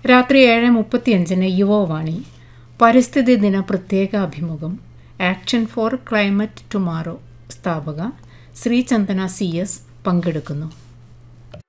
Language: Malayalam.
രാത്രി 7:35 യുവവാണി. പരിസ്ഥിതി ദിന പ്രത്യേക അഭിമുഖം. ആക്ഷൻ ഫോർ ക്ലൈമറ്റ് ടുമാറോ സ്ഥാപക ശ്രീചന്ദന CS പങ്കെടുക്കുന്നു.